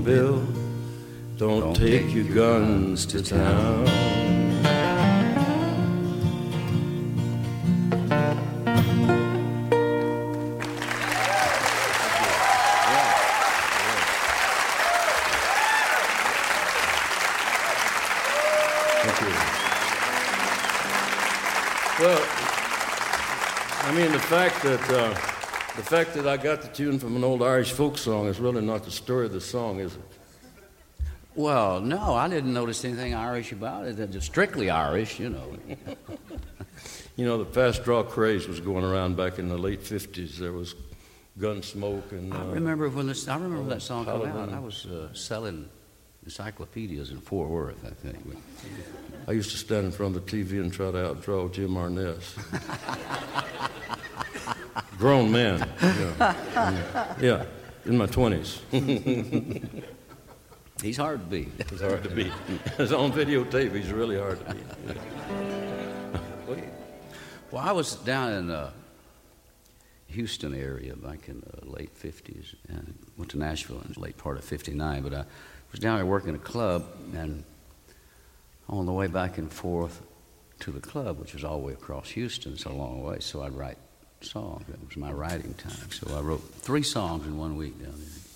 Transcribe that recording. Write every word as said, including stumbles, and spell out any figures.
Bill, don't, don't take, take your guns to town. Well, I mean, the fact that uh, the fact that I got the tune from an old Irish folk song is really not the story of the song, is it? Well, no, I didn't notice anything Irish about it. It's strictly Irish, you know. You know, the fast draw craze was going around back in the late fifties. There was Gunsmoke and. Uh, I remember when this. I remember when that song came out. I was uh, selling encyclopedias in Fort Worth, I think. I used to stand in front of the T V and try to outdraw Jim Arness. Grown man. Yeah. yeah, in my twenties. He's hard to beat. He's hard to beat. It's on videotape. He's really hard to beat. Well, I was down in the Houston area back in the late fifties and went to Nashville in the late part of fifty-nine, but I was down there working a club, and on the way back and forth to the club, which was all the way across Houston, it's a long way, so I'd write songs. That was my writing time. So I wrote three songs in one week down there.